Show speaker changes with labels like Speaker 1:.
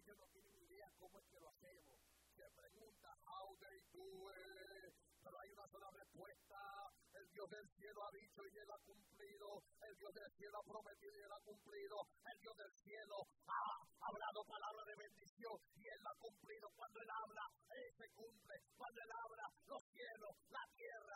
Speaker 1: ellos no tienen idea cómo es que lo hacemos. Se pregunta, how they do it. Pero hay una sola respuesta. El Dios del cielo ha dicho y Él ha cumplido. El Dios del cielo ha prometido y Él ha cumplido. El Dios del cielo ha hablado palabra de bendición y Él la ha cumplido. Cuando Él habla, Él se cumple. Cuando Él habla, los cielos, la tierra